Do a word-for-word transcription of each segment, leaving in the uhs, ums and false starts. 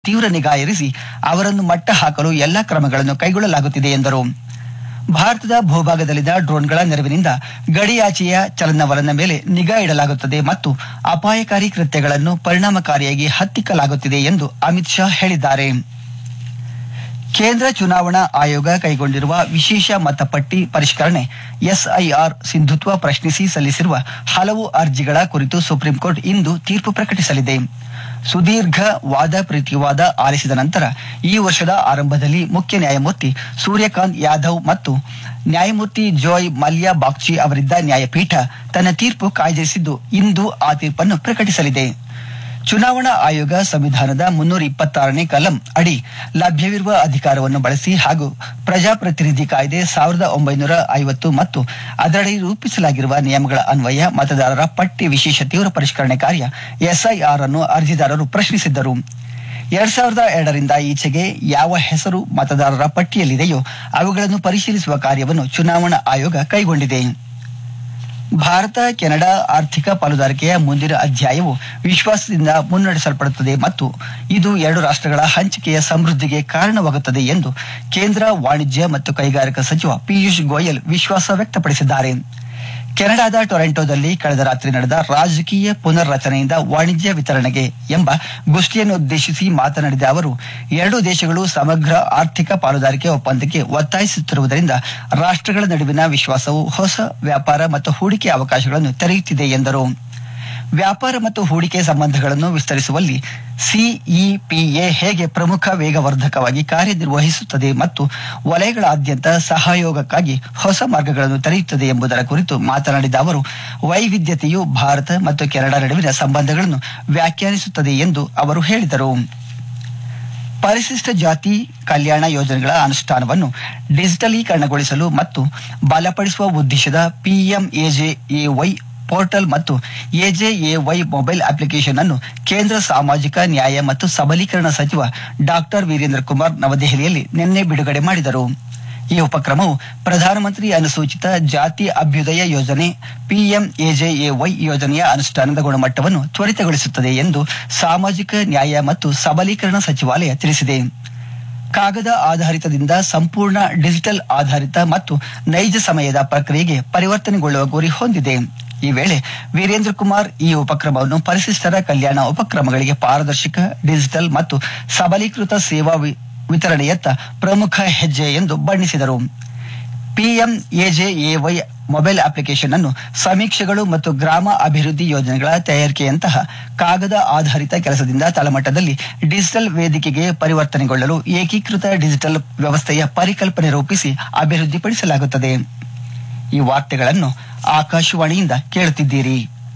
ತೀವ್ರ ನಿಗಾ ಇರಿಸಿ ಅವರನ್ನು ಮಟ್ಟ ಹಾಕಲು ಎಲ್ಲಾ ಕ್ರಮಗಳನ್ನು ಕೈಗೊಳ್ಳಲಾಗುತ್ತಿದೆ ಎಂದರು. ಭಾರತದ ಭೂಭಾಗದಲ್ಲಿನ ಡ್ರೋನ್ಗಳ ನೆರವಿನಿಂದ ಗಡಿಯಾಚೆಯ ಚಲನವಲನ ಮೇಲೆ ನಿಗಾ ಇಡಲಾಗುತ್ತದೆ ಮತ್ತು ಅಪಾಯಕಾರಿ ಕೃತ್ಯಗಳನ್ನು ಪರಿಣಾಮಕಾರಿಯಾಗಿ ಹತ್ತಿಕ್ಕಲಾಗುತ್ತಿದೆ ಎಂದು ಅಮಿತ್ ಶಾ ಹೇಳಿದ್ದಾರೆ. ಕೇಂದ್ರ ಚುನಾವಣಾ ಆಯೋಗ ಕೈಗೊಂಡಿರುವ ವಿಶೇಷ ಮತಪಟ್ಟಿ ಪರಿಷ್ಕರಣೆ ಎಸ್ಐಆರ್ ಸಿಂಧುತ್ವ ಪ್ರಶ್ನಿಸಿ ಸಲ್ಲಿಸಿರುವ ಹಲವು ಅರ್ಜಿಗಳ ಕುರಿತು ಸುಪ್ರೀಂಕೋರ್ಟ್ ಇಂದು ತೀರ್ಪು ಪ್ರಕಟಿಸಲಿದೆ. ಸುದೀರ್ಘ ವಾದ ಪ್ರತಿವಾದ ಆಲಿಸಿದ ನಂತರ ಈ ವರ್ಷದ ಆರಂಭದಲ್ಲಿ ಮುಖ್ಯ ನ್ಯಾಯಮೂರ್ತಿ ಸೂರ್ಯಕಾಂತ್ ಯಾದವ್ ಮತ್ತು ನ್ಯಾಯಮೂರ್ತಿ ಜೋಯ್ ಮಲ್ಯ ಬಾಗ್ಚಿ ಅವರಿದ್ದ ನ್ಯಾಯಪೀಠ ತನ್ನ ತೀರ್ಪು ಕಾಯ್ದಿರಿಸಿದ್ದು ಇಂದು ಆ ತೀರ್ಪನ್ನು ಪ್ರಕಟಿಸಲಿದೆ. ಚುನಾವಣಾ ಆಯೋಗ ಸಂವಿಧಾನದ ಮುನ್ನೂರ ಇಪ್ಪತ್ತಾರನೇ ಕಲಂ ಅಡಿ ಲಭ್ಯವಿರುವ ಅಧಿಕಾರವನ್ನು ಬಳಸಿ ಹಾಗೂ ಪ್ರಜಾಪ್ರತಿನಿಧಿ ಕಾಯ್ದೆ ಸಾವಿರದ ಒಂಬೈನೂರ ಐವತ್ತು ಮತ್ತು ಅದರಡಿ ರೂಪಿಸಲಾಗಿರುವ ನಿಯಮಗಳ ಅನ್ವಯ ಮತದಾರರ ಪಟ್ಟಿ ವಿಶೇಷ ತೀವ್ರ ಪರಿಷ್ಕರಣೆ ಕಾರ್ಯ ಎಸ್ಐಆರ್ ಅನ್ನು ಅರ್ಜಿದಾರರು ಪ್ರಶ್ನಿಸಿದ್ದರು. ಎರಡ್ ಸಾವಿರದ ಎರಡರಿಂದ ಈಚೆಗೆ ಯಾವ ಹೆಸರು ಮತದಾರರ ಪಟ್ಟಿಯಲ್ಲಿದೆಯೋ ಅವುಗಳನ್ನು ಪರಿಶೀಲಿಸುವ ಕಾರ್ಯವನ್ನು ಚುನಾವಣಾ ಆಯೋಗ ಕೈಗೊಂಡಿದೆ. ಭಾರತ ಕೆನಡಾ ಆರ್ಥಿಕ ಪಾಲುದಾರಿಕೆಯ ಮುಂದಿನ ಅಧ್ಯಾಯವು ವಿಶ್ವಾಸದಿಂದ ಮುನ್ನಡೆಸಲ್ಪಡುತ್ತದೆ ಮತ್ತು ಇದು ಎರಡು ರಾಷ್ಟ್ರಗಳ ಹಂಚಿಕೆಯ ಸಮೃದ್ಧಿಗೆ ಕಾರಣವಾಗುತ್ತದೆ ಎಂದು ಕೇಂದ್ರ ವಾಣಿಜ್ಯ ಮತ್ತು ಕೈಗಾರಿಕಾ ಸಚಿವ ಪಿಯೂಷ್ ಗೋಯಲ್ ವಿಶ್ವಾಸ ವ್ಯಕ್ತಪಡಿಸಿದ್ದಾರೆ. ಕೆನಡಾದ ಟೊರೆಂಟೊದಲ್ಲಿ ಕಳೆದ ರಾತ್ರಿ ನಡೆದ ರಾಜಕೀಯ ಪುನರ್ರಚನೆಯಿಂದ ವಾಣಿಜ್ಯ ವಿತರಣೆಗೆ ಎಂಬ ಗೋಷ್ಠಿಯನ್ನು ಉದ್ದೇಶಿಸಿ ಮಾತನಾಡಿದ ಅವರು, ಎರಡೂ ದೇಶಗಳು ಸಮಗ್ರ ಆರ್ಥಿಕ ಪಾಲುದಾರಿಕೆ ಒಪ್ಪಂದಕ್ಕೆ ಒತ್ತಾಯಿಸುತ್ತಿರುವುದರಿಂದ ರಾಷ್ಟ್ರಗಳ ನಡುವಿನ ವಿಶ್ವಾಸವು ಹೊಸ ವ್ಯಾಪಾರ ಮತ್ತು ಹೂಡಿಕೆ ಅವಕಾಶಗಳನ್ನು ತೆರೆಯುತ್ತಿದೆ ಎಂದರು. ವ್ಯಾಪಾರ ಮತ್ತು ಹೂಡಿಕೆ ಸಂಬಂಧಗಳನ್ನು ವಿಸ್ತರಿಸುವಲ್ಲಿ ಸಿಇಪಿಎ ಹೇಗೆ ಪ್ರಮುಖ ವೇಗವರ್ಧಕವಾಗಿ ಕಾರ್ಯನಿರ್ವಹಿಸುತ್ತದೆ ಮತ್ತು ವಲಯಗಳಾದ್ಯಂತ ಸಹಯೋಗಕ್ಕಾಗಿ ಹೊಸ ಮಾರ್ಗಗಳನ್ನು ತೆರೆಯುತ್ತದೆ ಎಂಬುದರ ಕುರಿತು ಮಾತನಾಡಿದ ಅವರು, ವೈವಿಧ್ಯತೆಯು ಭಾರತ ಮತ್ತು ಕೆನಡಾ ನಡುವಿನ ಸಂಬಂಧಗಳನ್ನು ವ್ಯಾಖ್ಯಾನಿಸುತ್ತದೆ ಎಂದು ಅವರು ಹೇಳಿದರು. ಪರಿಶಿಷ್ಟ ಜಾತಿ ಕಲ್ಯಾಣ ಯೋಜನೆಗಳ ಅನುಷ್ಠಾನವನ್ನು ಡಿಜಿಟಲೀಕರಣಗೊಳಿಸಲು ಮತ್ತು ಬಲಪಡಿಸುವ ಉದ್ದೇಶದ ಪಿಎಂಎಜೆಎವೈ ಪೋರ್ಟಲ್ ಮತ್ತು ಎಜೆಎವೈ ಮೊಬೈಲ್ ಅಪ್ಲಿಕೇಶನ್ ಅನ್ನು ಕೇಂದ್ರ ಸಾಮಾಜಿಕ ನ್ಯಾಯ ಮತ್ತು ಸಬಲೀಕರಣ ಸಚಿವ ಡಾಕ್ಟರ್ ವೀರೇಂದ್ರ ಕುಮಾರ್ ನವದೆಹಲಿಯಲ್ಲಿ ನಿನ್ನೆ ಬಿಡುಗಡೆ ಮಾಡಿದರು. ಈ ಉಪಕ್ರಮವು ಪ್ರಧಾನಮಂತ್ರಿ ಅನುಸೂಚಿತ ಜಾತಿ ಅಭ್ಯುದಯ ಯೋಜನೆ ಪಿಎಂಎಜೆಎವೈ ಯೋಜನೆಯ ಅನುಷ್ಠಾನದ ಗುಣಮಟ್ಟವನ್ನು ತ್ವರಿತಗೊಳಿಸುತ್ತದೆ ಎಂದು ಸಾಮಾಜಿಕ ನ್ಯಾಯ ಮತ್ತು ಸಬಲೀಕರಣ ಸಚಿವಾಲಯ ತಿಳಿಸಿದೆ. ಕಾಗದ ಆಧಾರಿತದಿಂದ ಸಂಪೂರ್ಣ ಡಿಜಿಟಲ್ ಆಧಾರಿತ ಮತ್ತು ನೈಜ ಸಮಯದ ಪ್ರಕ್ರಿಯೆಗೆ ಪರಿವರ್ತನೆಗೊಳ್ಳುವ ಗುರಿ ಹೊಂದಿದೆ. ಈ ವೇಳೆ ವೀರೇಂದ್ರ ಕುಮಾರ್ ಈ ಉಪಕ್ರಮವನ್ನು ಪರಿಶಿಷ್ಟರ ಕಲ್ಯಾಣ ಉಪಕ್ರಮಗಳಿಗೆ ಪಾರದರ್ಶಕ, ಡಿಜಿಟಲ್ ಮತ್ತು ಸಬಲೀಕೃತ ಸೇವಾ ವಿತರಣೆಯತ್ತ ಪ್ರಮುಖ ಹೆಜ್ಜೆ ಎಂದು ಬಣ್ಣಿಸಿದರು. ಪಿಎಂಎಜೆಎವೈ ಮೊಬೈಲ್ ಅಪ್ಲಿಕೇಶನ್ ಅನ್ನು ಸಮೀಕ್ಷೆಗಳು ಮತ್ತು ಗ್ರಾಮ ಅಭಿವೃದ್ಧಿ ಯೋಜನೆಗಳ ತಯಾರಿಕೆಯಂತಹ ಕಾಗದ ಆಧಾರಿತ ಕೆಲಸದಿಂದ ತಳಮಟ್ಟದಲ್ಲಿ ಡಿಜಿಟಲ್ ವೇದಿಕೆಗೆ ಪರಿವರ್ತನೆಗೊಳ್ಳಲು ಏಕೀಕೃತ ಡಿಜಿಟಲ್ ವ್ಯವಸ್ಥೆಯ ಪರಿಕಲ್ಪನೆ ರೂಪಿಸಿ ಅಭಿವೃದ್ಧಿಪಡಿಸಲಾಗುತ್ತದೆ. ಈ ವಾರ್ತೆಗಳನ್ನು ಆಕಾಶವಾಣಿಯಿಂದ ಕೇಳುತ್ತಿದ್ದೀರಿ.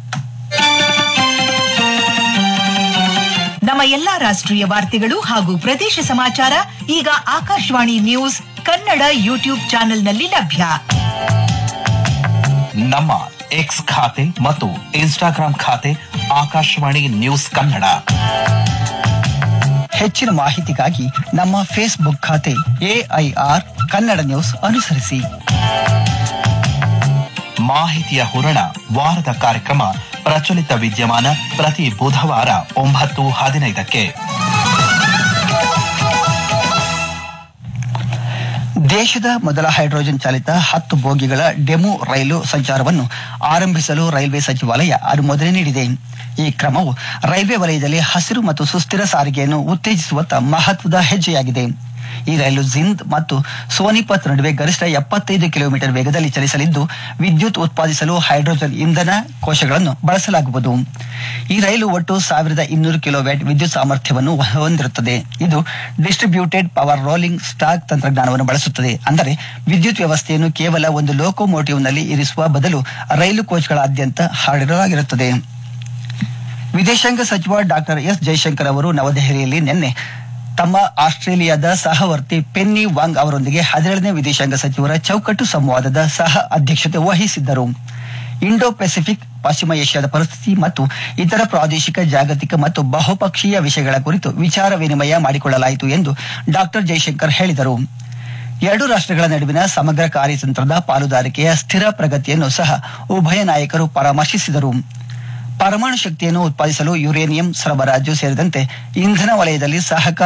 ನಮ್ಮ ಎಲ್ಲಾ ರಾಷ್ಟ್ರೀಯ ವಾರ್ತೆಗಳು ಹಾಗೂ ಪ್ರದೇಶ ಸಮಾಚಾರ ಈಗ ಆಕಾಶವಾಣಿ ನ್ಯೂಸ್ ಕನ್ನಡ ಯೂಟ್ಯೂಬ್ ಚಾನೆಲ್ನಲ್ಲಿ ಲಭ್ಯ. ನಮ್ಮ ಎಕ್ಸ್ ಖಾತೆ ಮತ್ತು ಇನ್ಸ್ಟಾಗ್ರಾಂ ಖಾತೆ ಆಕಾಶವಾಣಿ ನ್ಯೂಸ್ ಕನ್ನಡ. ಹೆಚ್ಚಿನ ಮಾಹಿತಿಗಾಗಿ ನಮ್ಮ ಫೇಸ್ಬುಕ್ ಖಾತೆ ಎಐಆರ್ ಕನ್ನಡ ನ್ಯೂಸ್ ಅನುಸರಿಸಿ. ಮಾಹಿತಿಯ ಹೂರಣ ವಾರದ ಕಾರ್ಯಕ್ರಮ ಪ್ರಚಲಿತ ವಿದ್ಯಮಾನ ಪ್ರತಿ ಬುಧವಾರ ಒಂಬತ್ತು ಹದಿನೈದಕ್ಕೆ. ದೇಶದ ಮೊದಲ ಹೈಡ್ರೋಜನ್ ಚಾಲಿತ ಹತ್ತು ಬೋಗಿಗಳ ಡೆಮು ರೈಲು ಸಂಚಾರವನ್ನು ಆರಂಭಿಸಲು ರೈಲ್ವೆ ಸಚಿವಾಲಯ ಅನುಮೋದನೆ ನೀಡಿದೆ. ಈ ಕ್ರಮವು ರೈಲ್ವೆ ವಲಯದಲ್ಲಿ ಹಸಿರು ಮತ್ತು ಸುಸ್ಥಿರ ಸಾರಿಗೆಯನ್ನು ಉತ್ತೇಜಿಸುವತ್ತ ಮಹತ್ವದ ಹೆಜ್ಜೆಯಾಗಿದೆ. ಈ ರೈಲು ಜಿಂದ್ ಮತ್ತು ಸೋನಿಪತ್ ನಡುವೆ ಗರಿಷ್ಠ ಎಪ್ಪತ್ತೈದು ಕಿಲೋಮೀಟರ್ ವೇಗದಲ್ಲಿ ಚಲಿಸಲಿದ್ದು, ವಿದ್ಯುತ್ ಉತ್ಪಾದಿಸಲು ಹೈಡ್ರೋಜನ್ ಇಂಧನ ಕೋಶಗಳನ್ನು ಬಳಸಲಾಗುವುದು. ಈ ರೈಲು ಒಟ್ಟು ಸಾವಿರದ ಇನ್ನೂರು ಕಿಲೋವ್ಯಾಟ್ ವಿದ್ಯುತ್ ಸಾಮರ್ಥ್ಯವನ್ನು ಹೊಂದಿರುತ್ತದೆ. ಇದು ಡಿಸ್ಟ್ರಿಬ್ಯೂಟೆಡ್ ಪವರ್ ರೋಲಿಂಗ್ ಸ್ಟಾಕ್ ತಂತ್ರಜ್ಞಾನವನ್ನು ಬಳಸುತ್ತದೆ. ಅಂದರೆ ವಿದ್ಯುತ್ ವ್ಯವಸ್ಥೆಯನ್ನು ಕೇವಲ ಒಂದು ಲೋಕೋಮೋಟಿವ್ನಲ್ಲಿ ಇರಿಸುವ ಬದಲು ರೈಲು ಕೋಚ್ಗಳಾದ್ಯಂತ ಹರಡಿಸಲಾಗಿರುತ್ತದೆ. ವಿದೇಶಾಂಗ ಸಚಿವ ಡಾಕ್ಟರ್ ಎಸ್ ಜೈಶಂಕರ್ ಅವರು ನವದೆಹಲಿಯಲ್ಲಿ ನಿನ್ನೆ ತಮ್ಮ ಆಸ್ಟ್ರೇಲಿಯಾದ ಸಹವರ್ತಿ ಪೆನ್ನಿ ವಾಂಗ್ ಅವರೊಂದಿಗೆ ಹದಿನೇಳನೇ ವಿದೇಶಾಂಗ ಸಚಿವರ ಚೌಕಟ್ಟು ಸಂವಾದದ ಸಹ ಅಧ್ಯಕ್ಷತೆ ವಹಿಸಿದ್ದರು. ಇಂಡೋ ಪೆಸಿಫಿಕ್, ಪಶ್ಚಿಮ ಏಷ್ಯಾದ ಪರಿಸ್ಥಿತಿ ಮತ್ತು ಇತರ ಪ್ರಾದೇಶಿಕ, ಜಾಗತಿಕ ಮತ್ತು ಬಹುಪಕ್ಷೀಯ ವಿಷಯಗಳ ಕುರಿತು ವಿಚಾರ ವಿನಿಮಯ ಮಾಡಿಕೊಳ್ಳಲಾಯಿತು ಎಂದು ಡಾಕ್ಟರ್ ಜೈಶಂಕರ್ ಹೇಳಿದರು. ಎರಡು ರಾಷ್ಟ್ರಗಳ ನಡುವಿನ ಸಮಗ್ರ ಕಾರ್ಯತಂತ್ರದ ಪಾಲುದಾರಿಕೆಯ ಸ್ಥಿರ ಪ್ರಗತಿಯನ್ನು ಸಹ ಉಭಯ ನಾಯಕರು ಪರಾಮರ್ಶಿಸಿದರು. ಪರಮಾಣು ಶಕ್ತಿಯನ್ನು ಉತ್ಪಾದಿಸಲು ಯುರೇನಿಯಂ ಸರಬರಾಜು ಸೇರಿದಂತೆ ಇಂಧನ ವಲಯದಲ್ಲಿ ಸಹಕಾರ